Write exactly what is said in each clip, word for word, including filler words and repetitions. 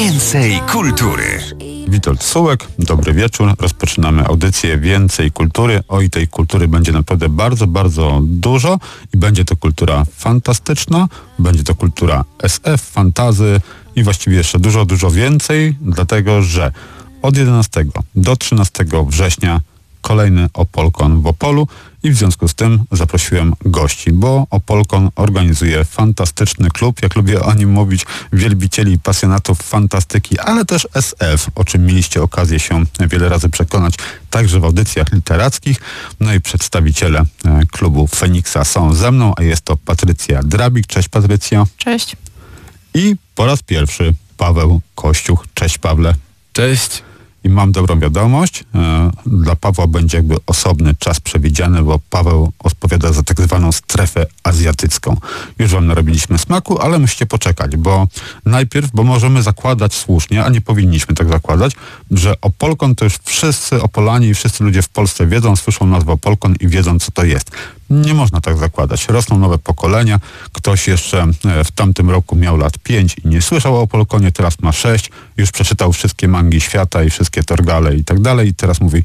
Więcej kultury. Witold Sułek, dobry wieczór. Rozpoczynamy audycję Więcej kultury. Oj, tej kultury będzie naprawdę bardzo, bardzo dużo i będzie to kultura fantastyczna, będzie to kultura es ef, fantazy i właściwie jeszcze dużo, dużo więcej, dlatego że od jedenastego do trzynastego września kolejny Opolkon w Opolu i w związku z tym zaprosiłem gości, bo Opolkon organizuje fantastyczny klub, jak lubię o nim mówić, wielbicieli i pasjonatów fantastyki, ale też es ef, o czym mieliście okazję się wiele razy przekonać, także w audycjach literackich. No i przedstawiciele klubu Feniksa są ze mną, a jest to Patrycja Drabik. Cześć Patrycja. Cześć. I po raz pierwszy Paweł Kościuch. Cześć Pawle. Cześć. I mam dobrą wiadomość, e, dla Pawła będzie jakby osobny czas przewidziany, bo Paweł odpowiada za tak zwaną strefę azjatycką. Już wam narobiliśmy smaku, ale musicie poczekać, bo najpierw, bo możemy zakładać słusznie, a nie powinniśmy tak zakładać, że Opolkon to już wszyscy Opolani i wszyscy ludzie w Polsce wiedzą, słyszą nazwę Opolkon i wiedzą, co to jest. Nie można tak zakładać. Rosną nowe pokolenia. Ktoś jeszcze w tamtym roku miał lat pięć i nie słyszał o Opolkonie, teraz ma sześć, już przeczytał wszystkie mangi świata i wszystkie Torgale i tak dalej i teraz mówi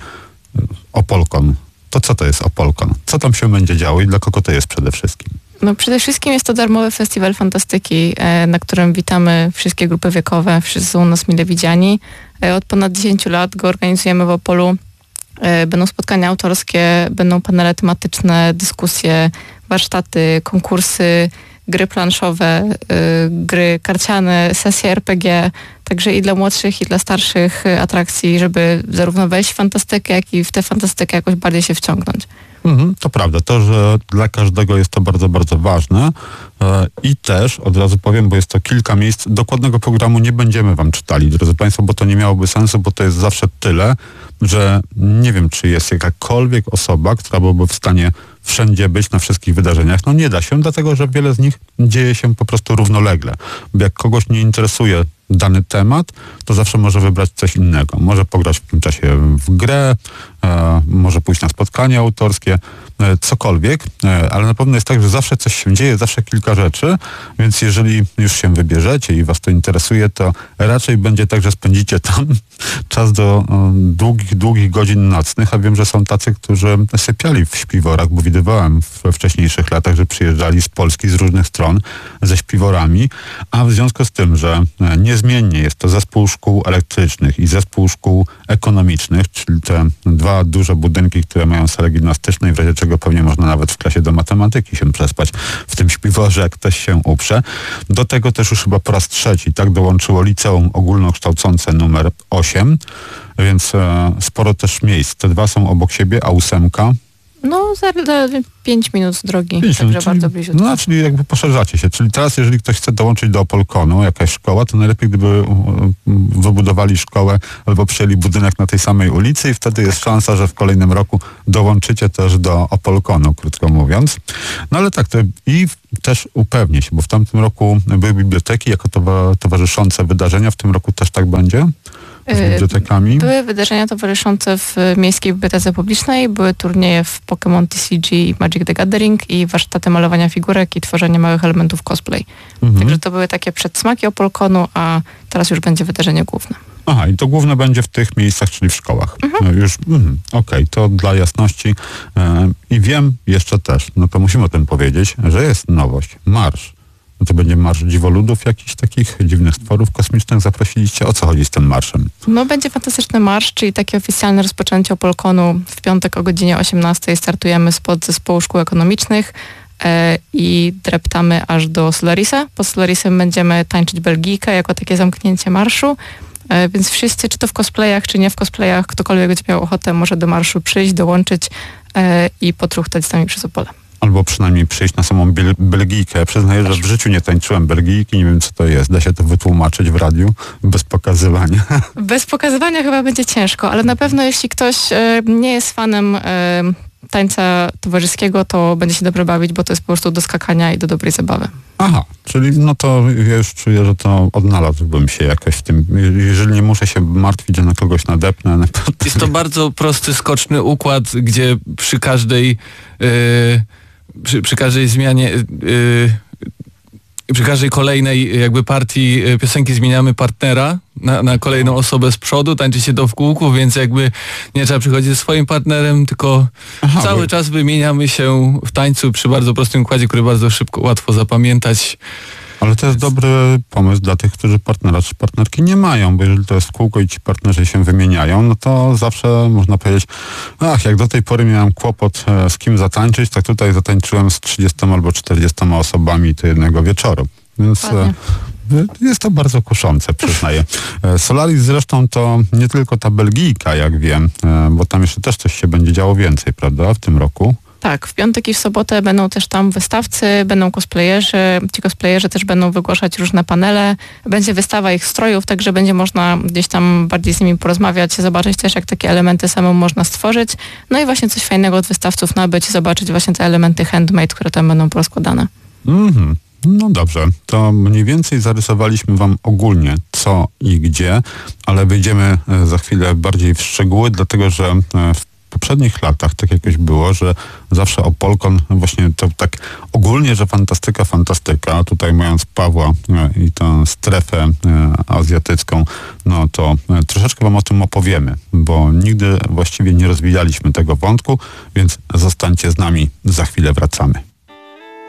Opolkon. To co to jest Opolkon? Co tam się będzie działo i dla kogo to jest przede wszystkim? No przede wszystkim jest to darmowy festiwal fantastyki, na którym witamy wszystkie grupy wiekowe. Wszyscy są u nas mile widziani. Od ponad dziesięciu lat go organizujemy w Opolu. Będą spotkania autorskie, będą panele tematyczne, dyskusje, warsztaty, konkursy, gry planszowe, gry karciane, sesje er pe gie, także i dla młodszych, i dla starszych atrakcji, żeby zarówno wejść w fantastykę, jak i w tę fantastykę jakoś bardziej się wciągnąć. Mhm, to prawda, to, że dla każdego jest to bardzo, bardzo ważne e, i też od razu powiem, bo jest to kilka miejsc, dokładnego programu nie będziemy wam czytali, drodzy Państwo, bo to nie miałoby sensu, bo to jest zawsze tyle, że nie wiem, czy jest jakakolwiek osoba, która byłaby w stanie wszędzie być na wszystkich wydarzeniach. No nie da się, dlatego że wiele z nich dzieje się po prostu równolegle. Bo jak kogoś nie interesuje dany temat, to zawsze może wybrać coś innego. Może pograć w tym czasie w grę, e, może pójść na spotkanie autorskie, e, cokolwiek, e, ale na pewno jest tak, że zawsze coś się dzieje, zawsze kilka rzeczy, więc jeżeli już się wybierzecie i was to interesuje, to raczej będzie tak, że spędzicie tam czas do e, długich, długich godzin nocnych, a wiem, że są tacy, którzy sypiali w śpiworach, bo widywałem we wcześniejszych latach, że przyjeżdżali z Polski, z różnych stron, ze śpiworami, a w związku z tym, że nie Niezmiennie jest to zespół szkół elektrycznych i zespół szkół ekonomicznych, czyli te dwa duże budynki, które mają salę gimnastyczną i w razie czego pewnie można nawet w klasie do matematyki się przespać w tym śpiworze, jak ktoś się uprze. Do tego też już chyba po raz trzeci tak dołączyło liceum ogólnokształcące numer osiem, więc e, sporo też miejsc. Te dwa są obok siebie, a ósemka No, za pięć minut z drogi, pięć, także czyli, bardzo bliziutko. No, czyli jakby poszerzacie się. Czyli teraz, jeżeli ktoś chce dołączyć do Opolkonu, jakaś szkoła, to najlepiej, gdyby wybudowali szkołę albo przyjęli budynek na tej samej ulicy i wtedy jest szansa, że w kolejnym roku dołączycie też do Opolkonu, krótko mówiąc. No ale tak, to i też upewnię się, bo w tamtym roku były biblioteki jako towarzyszące wydarzenia, w tym roku też tak będzie? Z bibliotekami? Były wydarzenia towarzyszące w Miejskiej Bibliotece Publicznej, były turnieje w Pokémon T C G i Magic the Gathering i warsztaty malowania figurek i tworzenia małych elementów cosplay. Mhm. Także to były takie przedsmaki Opolkonu, a teraz już będzie wydarzenie główne. Aha, i to główne będzie w tych miejscach, czyli w szkołach. Mhm. Już, mhm, okej, okay, to dla jasności. E, I wiem jeszcze też, no to musimy o tym powiedzieć, że jest nowość. Marsz. No to będzie marsz dziwoludów, jakichś takich dziwnych stworów kosmicznych zaprosiliście. O co chodzi z tym marszem? No będzie fantastyczny marsz, czyli takie oficjalne rozpoczęcie Opolkonu. W piątek o godzinie osiemnastej startujemy z podzespołu szkół ekonomicznych e, i dreptamy aż do Solarisa. Po Solarisem będziemy tańczyć Belgijkę jako takie zamknięcie marszu. E, więc wszyscy, czy to w cosplayach, czy nie w cosplayach, ktokolwiek będzie miał ochotę, może do marszu przyjść, dołączyć e, i potruchtać z nami przez Opole. Albo przynajmniej przyjść na samą Bel- Belgijkę. Przyznaję, że w życiu nie tańczyłem Belgijki, nie wiem co to jest. Da się to wytłumaczyć w radiu bez pokazywania. Bez pokazywania chyba będzie ciężko, ale na pewno jeśli ktoś e, nie jest fanem e, tańca towarzyskiego, to będzie się dobrze bawić, bo to jest po prostu do skakania i do dobrej zabawy. Aha, czyli no to ja już czuję, że to odnalazłbym się jakoś w tym, jeżeli nie muszę się martwić, że na kogoś nadepnę. Na... Jest to bardzo prosty, skoczny układ, gdzie przy każdej yy, przy, przy każdej zmianie yy, przy każdej kolejnej jakby partii e, piosenki zmieniamy partnera na, na kolejną osobę z przodu, tańczy się to w kółku, więc jakby nie trzeba przychodzić ze swoim partnerem, tylko Aha, cały bo- czas wymieniamy się w tańcu przy bardzo prostym układzie, który bardzo szybko, łatwo zapamiętać. Ale to jest dobry pomysł dla tych, którzy partnera czy partnerki nie mają, bo jeżeli to jest kółko i ci partnerzy się wymieniają, no to zawsze można powiedzieć, ach, jak do tej pory miałem kłopot e, z kim zatańczyć, tak tutaj zatańczyłem z trzydziestoma albo czterdziestoma osobami do jednego wieczoru. Więc e, jest to bardzo kuszące, przyznaję. E, Solaris zresztą to nie tylko ta Belgijka, jak wiem, e, bo tam jeszcze też coś się będzie działo więcej, prawda, w tym roku. Tak, w piątek i w sobotę będą też tam wystawcy, będą cosplayerzy. Ci cosplayerzy też będą wygłaszać różne panele. Będzie wystawa ich strojów, także będzie można gdzieś tam bardziej z nimi porozmawiać, zobaczyć też, jak takie elementy samemu można stworzyć. No i właśnie coś fajnego od wystawców nabyć, zobaczyć właśnie te elementy handmade, które tam będą porozkładane. Mhm. No dobrze, to mniej więcej zarysowaliśmy wam ogólnie co i gdzie, ale wyjdziemy e, za chwilę bardziej w szczegóły, dlatego że e, w poprzednich latach tak jakoś było, że zawsze o Polkon właśnie to tak ogólnie, że fantastyka, fantastyka, tutaj mając Pawła e, i tę strefę e, azjatycką, no to e, troszeczkę wam o tym opowiemy, bo nigdy właściwie nie rozwijaliśmy tego wątku, więc zostańcie z nami, za chwilę wracamy.